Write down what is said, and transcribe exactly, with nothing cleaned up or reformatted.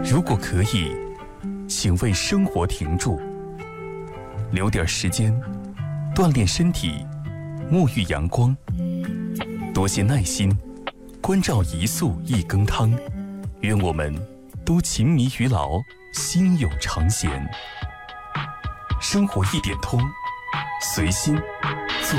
如果可以，请为生活停住，留点时间锻炼身体，沐浴阳光，多些耐心关照一素一羹汤。愿我们都勤弥于劳，心有常闲。生活一点通，随心做